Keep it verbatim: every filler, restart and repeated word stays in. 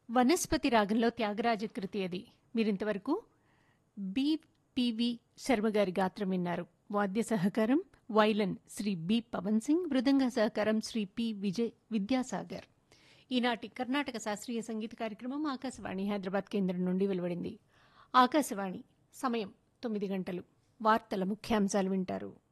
వనస్పతి రాగంలో త్యాగరాజ కృతి అది. మీరింతవరకు బి పివి శర్మ గారి గాత్రం విన్నారు. వాద్య సహకారం వైలన్ శ్రీ బి పవన్ సింగ్, మృదంగ సహకారం శ్రీ పి విజయ్ విద్యాసాగర్. ఈనాటి కర్ణాటక శాస్త్రీయ సంగీత కార్యక్రమం ఆకాశవాణి హైదరాబాద్ కేంద్రం నుండి వెలువడింది. ఆకాశవాణి సమయం తొమ్మిది గంటలు. వార్తల ముఖ్యాంశాలు వింటారు.